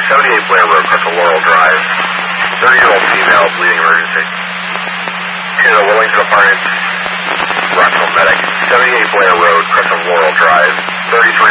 78 Blair Road, Crystal Laurel Drive. 30-year-old female, bleeding emergency. To the Wellington Apartments, Rockville Medic. 78 Blair Road, Crescent Laurel Drive. 33